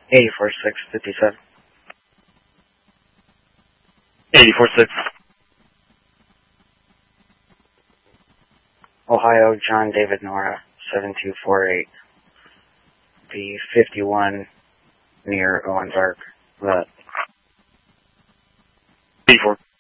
84657. 846. Ohio, John David Nora, 7248. The 51 near Owens Ark. 84.